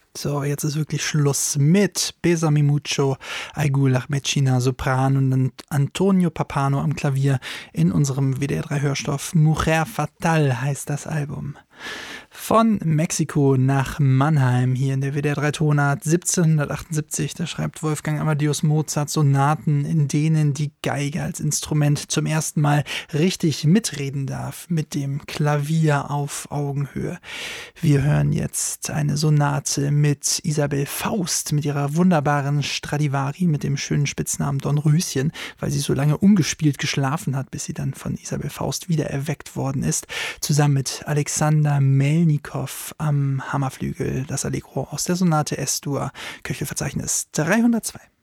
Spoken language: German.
So, jetzt ist wirklich Schluss mit Besame Mucho, Aigul Ahmedchina Sopran und Antonio Papano am Klavier in unserem WDR 3 Hörstoff. Mujer Fatal heißt das Album. Von Mexiko nach Mannheim hier in der WDR 3 Tonart 1778, da schreibt Wolfgang Amadeus Mozart Sonaten, in denen die Geige als Instrument zum ersten Mal richtig mitreden darf, mit dem Klavier auf Augenhöhe. Wir hören jetzt eine Sonate mit Isabel Faust, mit ihrer wunderbaren Stradivari, mit dem schönen Spitznamen Dornröschen, weil sie so lange ungespielt geschlafen hat, bis sie dann von Isabel Faust wieder erweckt worden ist, zusammen mit Alexander Melnikow am Hammerflügel, das Allegro aus der Sonate S-Dur, Köchelverzeichnis 302.